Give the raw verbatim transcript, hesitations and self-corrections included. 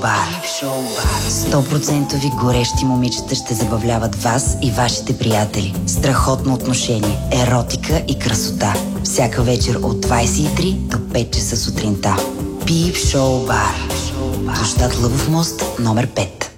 Бар. сто процента горещи момичета ще забавляват вас и вашите приятели. Страхотно отношение, еротика и красота. Всяка вечер от двайсет и три до пет часа сутринта. Пип Шоу Бар. Площад Лъвов мост, номер пет.